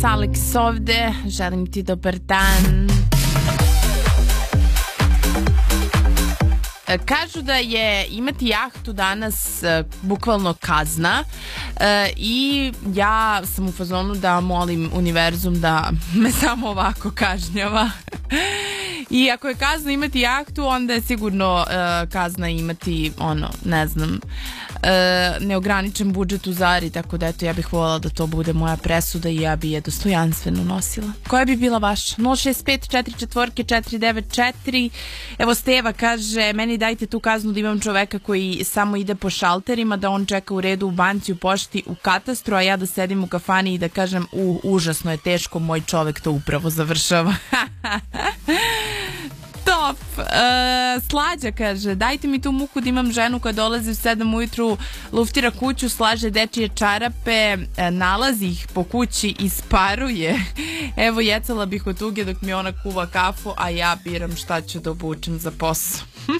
Alex ovde, želim ti dobar dan. Kažu da je imati jahtu danas bukvalno kazna i ja sam u fazonu da molim univerzum da me samo ovako kažnjava. I ako je kazna imati jahtu, onda je sigurno kazna imati, ne znam, neograničen budžet u Zari, tako da eto, ja bih voljela da to bude moja presuda i ja bi je dostojanstveno nosila. Koja bi bila vaša? 065-44-494. Evo Steva kaže, meni dajte tu kaznu da imam čoveka koji samo ide po šalterima, da on čeka u redu u banci, u pošti, u katastru, a ja da sedim u kafani i da kažem, užasno je teško, moj čovek to upravo završava. Top! Slađa kaže, dajte mi tu muku da imam ženu koja dolazi u 7 ujutru, luftira kuću, slaže dečije čarape, nalazi ih po kući i sparuje. Evo, jecala bih od tuge dok mi ona kuva kafu, a ja biram šta ću da obučem za posao.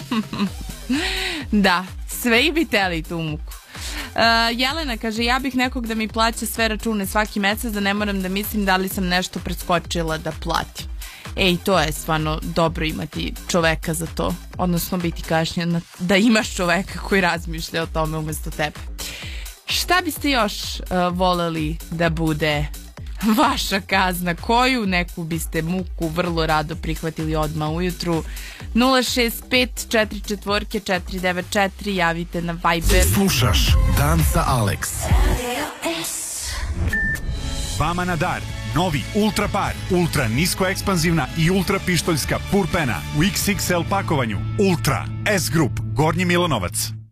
Da, sve i bi teli tu muku. Jelena kaže, ja bih nekog da mi plaća sve račune svaki mesec, da ne moram da mislim da li sam nešto preskočila da platim. Ej, to je stvarno dobro imati čoveka za to, odnosno biti kažnjen da imaš čoveka koji razmišlja o tome umesto tebe. Šta biste još voleli da bude vaša kazna? Koju neku biste muku vrlo rado prihvatili odmah ujutru? 065-44-494, javite na Viber. Slušaš Dan sa Alex. Vama na dar novi Ultra Par, ultra nisko ekspanzivna i ultra pištoljska purpena u XXL pakovanju. Ultra S Group, Gornji Milanovac.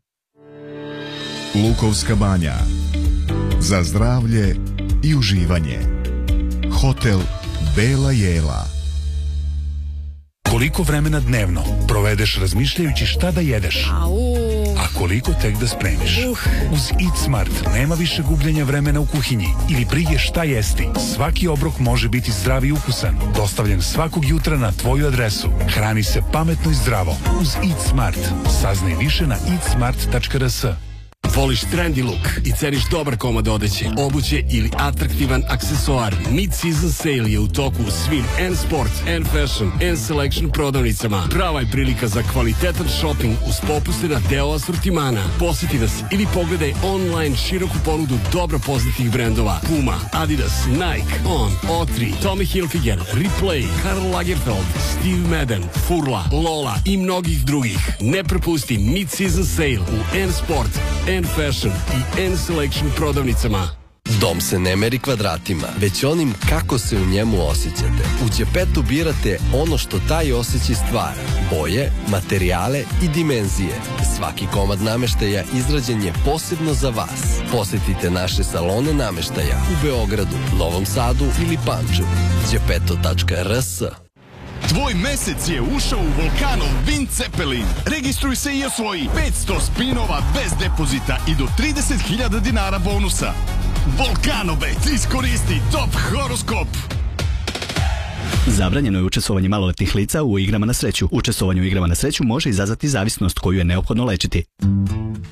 Lukovska banja. Za zdravlje i uživanje. Hotel Bela Jela. Koliko vremena dnevno provedeš razmišljajući šta da jedeš? A koliko tek da spremiš? Uz Eat Smart nema više gubljenja vremena u kuhinji ili brige šta jesti. Svaki obrok može biti zdrav i ukusan. Dostavljen svakog jutra na tvoju adresu. Hrani se pametno i zdravo. Uz Eat Smart. Saznaj više na eatsmart.rs. Voliš trendy look i ceniš dobar komad odeće, obuće ili atraktivan aksesoar? Mid-season sale je u toku u svim N-Sport, N-Fashion, N-Selection prodavnicama. Prava je prilika za kvalitetan shopping uz popuste na deo asortimana. Posjeti nas ili pogledaj online široku ponudu dobro poznatih brendova: Puma, Adidas, Nike, On, O3, Tommy Hilfiger, Replay, Karl Lagerfeld, Steve Madden, Furla, Lola i mnogih drugih. Ne propusti mid-season sale u N-Sport, N-Fashion i N-Selection prodavnicama. Dom se ne meri kvadratima, već onim kako se u njemu osjećate. U Đepetu birate ono što taj osjećaj stvara. Boje, materijale i dimenzije. Svaki komad nameštaja izrađen je posebno za vas. Posjetite naše salone nameštaja u Beogradu, Novom Sadu ili Pančevu. Đepeto.rs. Tvoj mesec je ušao u Volkanov Wind Zeppelin. Registruj se i osvoji 500 spinova bez depozita i do 30.000 dinara bonusa. Volkanobet, iskoristi top horoskop. Zabranjeno je učestvovanje maloletnih lica u igrama na sreću. Učestvovanje u igrama na sreću može izazvati zavisnost koju je neophodno lečiti.